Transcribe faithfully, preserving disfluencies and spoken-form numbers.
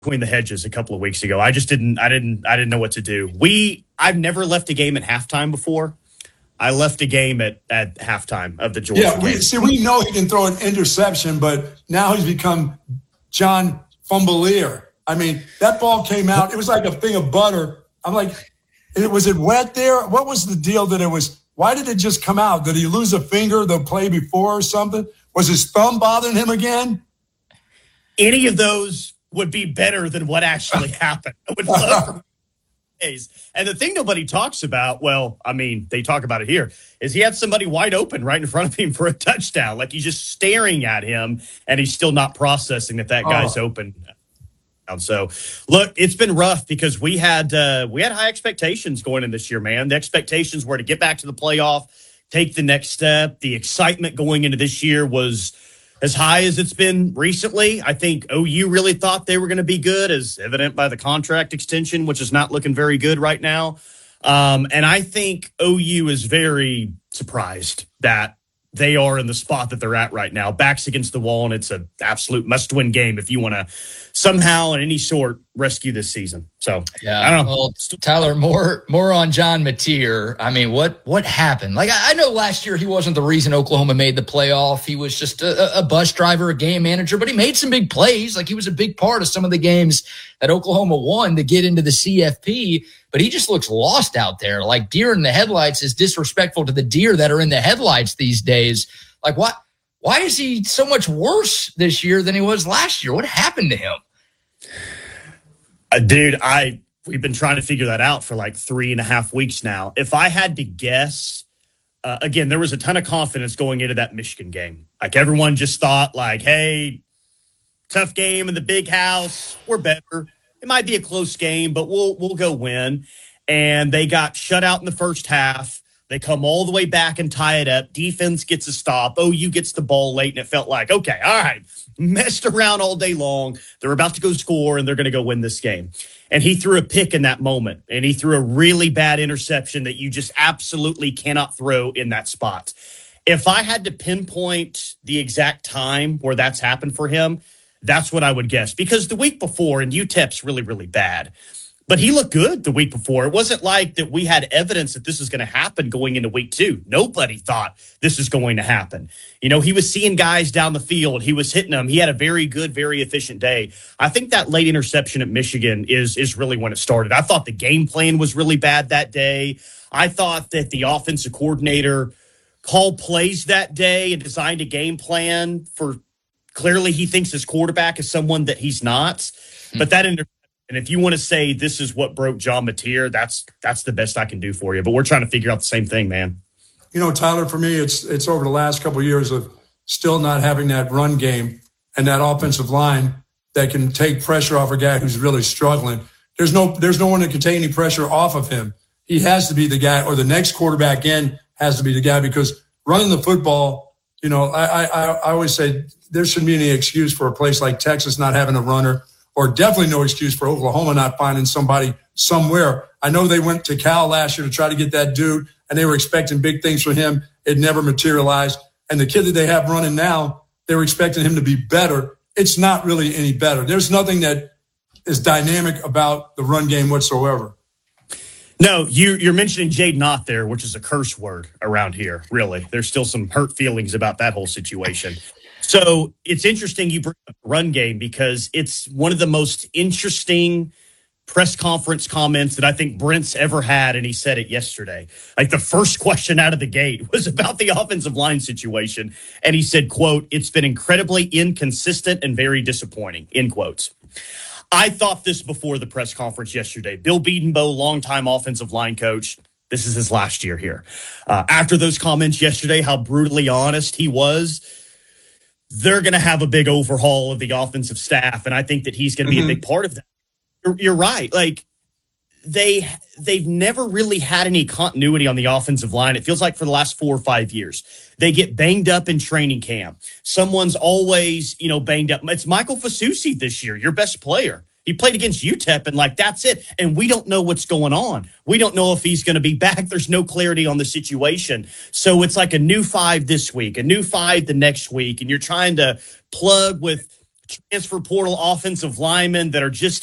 between the hedges a couple of weeks ago. I just didn't, I didn't, I didn't know what to do. We, I've never left a game at halftime before. I left a game at, at halftime of the Georgia yeah, we, game. See, we know he can throw an interception, but now he's become John Fumbleier. I mean, that ball came out. It was like a thing of butter. I'm like, was it wet there? What was the deal that it was? Why did it just come out? Did he lose a finger the play before or something? Was his thumb bothering him again? Any of those would be better than what actually happened. I would love for days. And the thing nobody talks about, well, I mean, they talk about it here, is he had somebody wide open right in front of him for a touchdown. Like he's just staring at him, and he's still not processing that that guy's oh. open. So, look, it's been rough because we had uh, we had high expectations going in this year, man. The expectations were to get back to the playoff, take the next step. The excitement going into this year was as high as it's been recently. I think O U really thought they were going to be good, as evident by the contract extension, which is not looking very good right now. Um, and I think O U is very surprised that they are in the spot that they're at right now, backs against the wall, and it's an absolute must-win game if you want to somehow in any sort rescue this season. So, yeah, I don't know. Well, Tyler, more more on John Mateer. I mean, what what happened? Like, I, I know last year he wasn't the reason Oklahoma made the playoff. He was just a, a bus driver, a game manager, but he made some big plays. Like, he was a big part of some of the games that Oklahoma won to get into the C F P. But he just looks lost out there. Like, deer in the headlights is disrespectful to the deer that are in the headlights these days. Like, what? Why is he so much worse this year than he was last year? What happened to him? Uh, dude, I we've been trying to figure that out for like three and a half weeks now. If I had to guess, uh, again, there was a ton of confidence going into that Michigan game. Like, everyone just thought, like, hey, tough game in the big house. We're better. It might be a close game, but we'll we'll go win. And they got shut out in the first half. They come all the way back and tie it up. Defense gets a stop. O U gets the ball late, and it felt like, okay, all right, messed around all day long. They're about to go score, and they're going to go win this game. And he threw a pick in that moment, and he threw a really bad interception that you just absolutely cannot throw in that spot. If I had to pinpoint the exact time where that's happened for him, that's what I would guess. Because the week before, and U T E P's really, really bad. But he looked good the week before. It wasn't like that we had evidence that this was going to happen going into week two. Nobody thought this was going to happen. You know, he was seeing guys down the field. He was hitting them. He had a very good, very efficient day. I think that late interception at Michigan is, is really when it started. I thought the game plan was really bad that day. I thought that the offensive coordinator called plays that day and designed a game plan for clearly he thinks his quarterback is someone that he's not. But that inter- and if you want to say this is what broke John Mateer, that's that's the best I can do for you. But we're trying to figure out the same thing, man. You know, Tyler, for me, it's it's over the last couple of years of still not having that run game and that offensive line that can take pressure off a guy who's really struggling. There's no there's no one that can take any pressure off of him. He has to be the guy, or the next quarterback in has to be the guy, because running the football, you know, I I, I always say there shouldn't be any excuse for a place like Texas not having a runner. Or definitely no excuse for Oklahoma not finding somebody somewhere. I know they went to Cal last year to try to get that dude, and they were expecting big things from him. It never materialized. And the kid that they have running now, they were expecting him to be better. It's not really any better. There's nothing that is dynamic about the run game whatsoever. No, you, you're mentioning Jaden Knott there, which is a curse word around here, really. There's still some hurt feelings about that whole situation. So it's interesting you bring up the run game, because it's one of the most interesting press conference comments that I think Brent's ever had, and he said it yesterday. Like, the first question out of the gate was about the offensive line situation, and he said, quote, "It's been incredibly inconsistent and very disappointing," end quotes. I thought this before the press conference yesterday. Bill Bedenbaugh, longtime offensive line coach, this is his last year here. Uh, after those comments yesterday, how brutally honest he was, they're going to have a big overhaul of the offensive staff, and I think that he's going to be mm-hmm. a big part of that. You're, you're right. Like, they, they've never really had any continuity on the offensive line. It feels like for the last four or five years. They get banged up in training camp. Someone's always, you know, banged up. It's Michael Fasusi this year, your best player. He played against U T E P, and, like, that's it. And we don't know what's going on. We don't know if he's going to be back. There's no clarity on the situation. So it's like a new five this week, a new five the next week, and you're trying to plug with transfer portal offensive linemen that are just